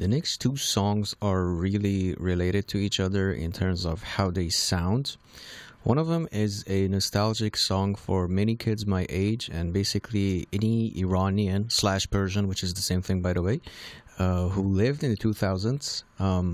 The next two songs are really related to each other in terms of how they sound. One of them is a nostalgic song for many kids my age, and basically any Iranian / Persian, which is the same thing by the way, who lived in the 2000s.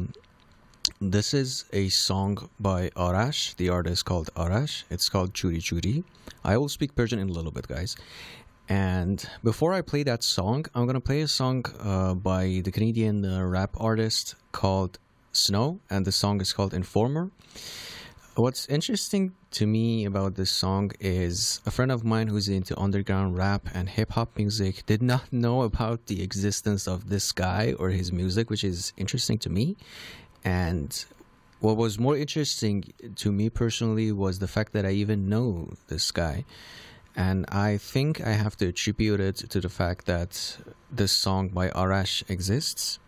This is a song by Arash. The artist called Arash. It's called Churi Churi. I will speak Persian in a little bit, guys. And before I play that song, I'm going to play a song by the Canadian rap artist called Snow, and the song is called Informer. What's interesting to me about this song is a friend of mine who's into underground rap and hip-hop music did not know about the existence of this guy or his music, which is interesting to me. And what was more interesting to me personally was the fact that I even know this guy. And I think I have to attribute it to the fact that this song by Arash exists.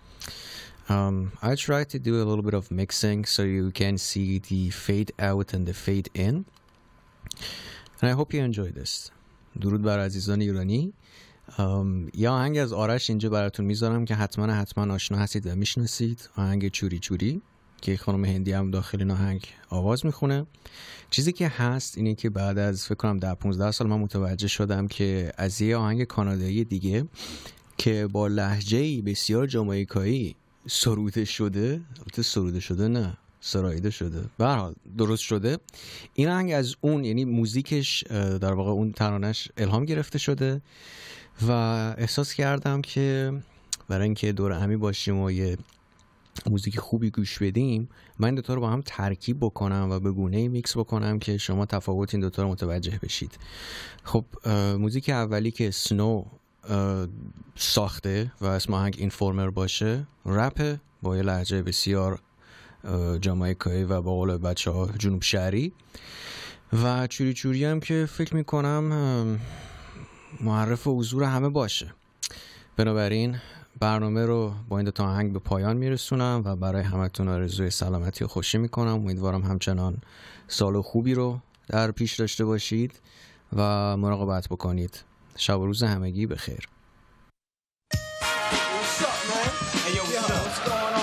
I tried to do a little bit of mixing so you can see the fade out and the fade in. And I hope you enjoy this. درود بر عزیزان ایرانی. یا آهنگ از آرش اینجا براتون میذارم که حتما آشنا هستید و میشناسید. آهنگ چوری چوری که خانم هندی هم داخل این آهنگ آواز میخونه. چیزی که هست اینه که بعد از فکر کنم 10-15 سال من متوجه شدم که از یه آهنگ کانادایی دیگه که با لهجه‌ای بسیار جامائیکایی سروده شده نه سرایده شده، به هر حال درست شده، این آهنگ از اون، یعنی موزیکش در واقع اون ترانش الهام گرفته شده و احساس کردم که برای اینکه دور همی باشیم و یه موزیک خوبی گوش بدیم، من دوتا رو با هم ترکیب بکنم و به گونه‌ای میکس بکنم که شما تفاوت این دوتا رو متوجه بشید. خب موزیک اولی که سنو ساخته و اسم آهنگ اینفورمر باشه، رپ با یه لهجه بسیار جامائیکایی و با قول بچه ها جنوب شهری، و چوری چوری هم که فکر میکنم معرف حضور همه باشه. بنابراین برنامه رو با این دوتا آهنگ به پایان میرسونم و برای همتون آرزوی سلامتی و خوشی میکنم. امیدوارم همچنان سال خوبی رو در پیش داشته باشید و مراقبت بکنید. شب و روز همگی بخیر.